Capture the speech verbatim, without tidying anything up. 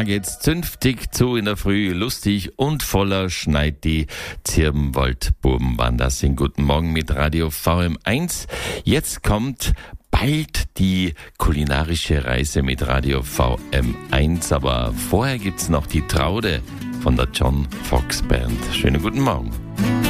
geht's zünftig zu in der Früh, lustig und voller schneit die Zirbenwaldbuben waren das in Guten Morgen mit Radio V M eins. Jetzt kommt bald die kulinarische Reise mit Radio V M eins, aber vorher gibt's noch die Traude von der John Fox Band. Schönen guten Morgen.